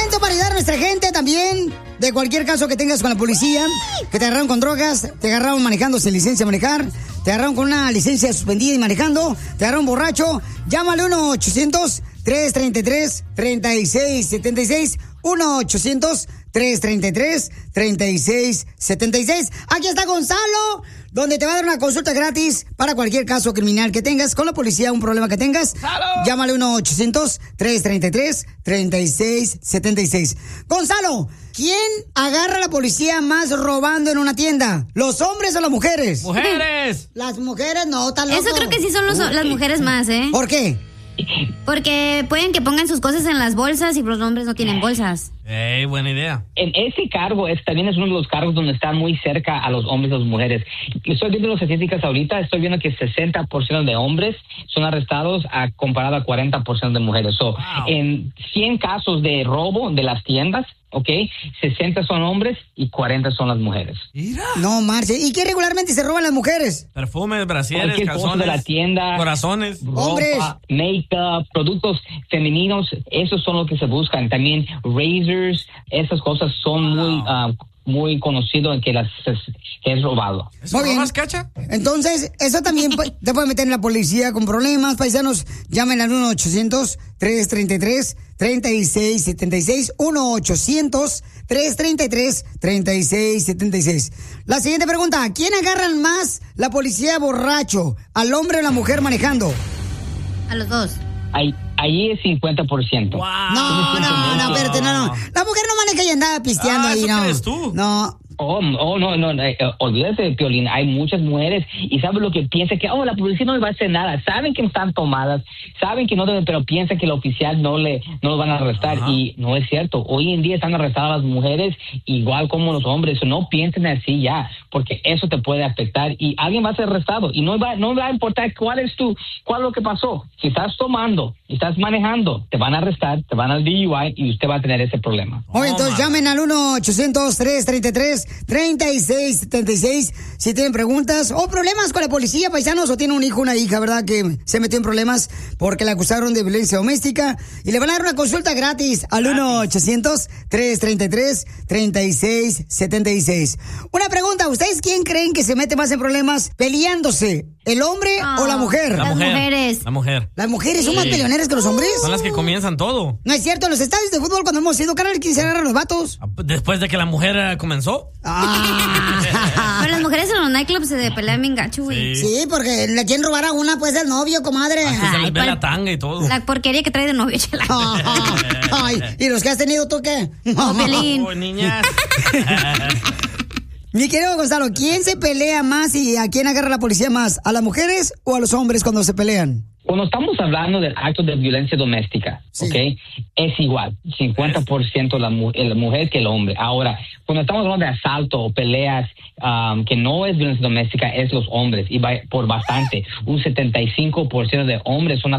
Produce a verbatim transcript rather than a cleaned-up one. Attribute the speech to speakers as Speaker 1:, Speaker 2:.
Speaker 1: momento para ayudar a nuestra gente también. De cualquier caso que tengas con la policía, que te agarraron con drogas, te agarraron manejando sin licencia de manejar, te agarraron con una licencia suspendida y manejando, te agarraron borracho, llámale uno ochocientos, tres treinta y tres, treinta y seis setenta y seis, uno ochocientos, tres treinta y tres, treinta y seis setenta y seis. Aquí está Gonzalo, donde te va a dar una consulta gratis para cualquier caso criminal que tengas con la policía, un problema que tengas. ¡Salud! Llámale uno ochocientos, tres treinta y tres, treinta y seis setenta y seis. Gonzalo, ¿quién agarra a la policía más robando en una tienda? ¿Los hombres o las mujeres?
Speaker 2: ¡Mujeres!
Speaker 1: Las mujeres no, tan loco.
Speaker 3: Eso creo que sí son los, las mujeres más, ¿eh?
Speaker 1: ¿Por qué?
Speaker 3: Porque pueden que pongan sus cosas en las bolsas y los hombres no tienen bolsas.
Speaker 2: ¡Ey, buena idea!
Speaker 4: En ese cargo es, también es uno de los cargos donde está muy cerca a los hombres y las mujeres. Estoy viendo las estadísticas ahorita, estoy viendo que sesenta por ciento de hombres son arrestados a, comparado a cuarenta por ciento de mujeres. So, wow. En cien casos de robo de las tiendas, ¿ok? sesenta son hombres y cuarenta son las mujeres.
Speaker 2: Mira.
Speaker 1: No, Marce. ¿Y qué regularmente se roban las mujeres?
Speaker 2: Perfumes, brasieres, calzones,
Speaker 4: de la tienda,
Speaker 2: corazones,
Speaker 1: hombres,
Speaker 4: ropa, make-up, productos femeninos, esos son los que se buscan. También razors, esas cosas son wow. muy... Uh, muy conocido en que las que es robado.
Speaker 1: Muy bien.
Speaker 2: Cacha?
Speaker 1: Entonces, eso también te puede meter en la policía con problemas. Paisanos, llamen al uno ochocientos, tres treinta y tres, treinta y seis setenta y seis. uno ochocientos, tres treinta y tres, treinta y seis setenta y seis. La siguiente pregunta, ¿quién agarran más la policía borracho? ¿Al hombre o a la mujer manejando?
Speaker 3: A los dos.
Speaker 4: Ahí, ahí es cincuenta por ciento.
Speaker 2: Wow.
Speaker 1: No, no, no, espérate, no, no. La mujer no maneja y anda pisteando
Speaker 2: ah,
Speaker 1: ahí,
Speaker 2: ¿eso
Speaker 1: no.
Speaker 2: crees tú?
Speaker 1: No.
Speaker 4: Oh, oh, no, no, no, eh, olvídate, Piolín, hay muchas mujeres y saben lo que piensan, que, oh, la policía no les va a hacer nada, saben que están tomadas, saben que no deben, pero piensan que el oficial no le, no los van a arrestar. Ajá. Y no es cierto, hoy en día están arrestadas las mujeres igual como los hombres, no piensen así ya, porque eso te puede afectar y alguien va a ser arrestado y no va, no va a importar cuál es tu, cuál es lo que pasó, si estás tomando, si estás manejando, te van a arrestar, te van al D U I y usted va a tener ese problema.
Speaker 1: Oye, oh, entonces man. llamen al uno ochocientos, tres treinta y tres, treinta y seis setenta y seis si tienen preguntas o problemas con la policía, paisanos, o tienen un hijo o una hija, ¿verdad? Que se metió en problemas porque la acusaron de violencia doméstica y le van a dar una consulta gratis al uno ochocientos, tres treinta y tres, treinta y seis setenta y seis. Una pregunta, ¿ustedes quién creen que se mete más en problemas peleándose? ¿El hombre oh, o la mujer?
Speaker 2: La
Speaker 3: Las
Speaker 2: mujer,
Speaker 3: mujeres.
Speaker 2: La mujer.
Speaker 1: ¿Las mujeres son sí. más peleoneras que los hombres?
Speaker 2: Son las que comienzan todo.
Speaker 1: No es cierto, en los estadios de fútbol cuando hemos ido, carnal, ¿quién se agarra a los vatos?
Speaker 2: Después de que la mujer comenzó.
Speaker 1: Ah.
Speaker 3: Pero las mujeres en los nightclubs se pelean bien gacho, güey.
Speaker 1: Sí. sí, porque le quieren robar a una, pues, el novio, comadre.
Speaker 2: Hasta
Speaker 1: Ay,
Speaker 2: se les ve la tanga y todo.
Speaker 3: La porquería que trae de novio, chela.
Speaker 1: Ay, ¿y los que has tenido tú qué?
Speaker 3: Oh, Pelín.
Speaker 2: Oh, niñas.
Speaker 1: Mi querido Gonzalo, ¿quién se pelea más y a quién agarra la policía más? ¿A las mujeres o a los hombres cuando se pelean?
Speaker 4: Cuando estamos hablando del acto de violencia doméstica, sí. ¿ok? Es igual, cincuenta por ciento la, mu- la mujer que el hombre. Ahora, cuando estamos hablando de asalto o peleas um, que no es violencia doméstica, es los hombres, y va por bastante. Un setenta y cinco por ciento de hombres son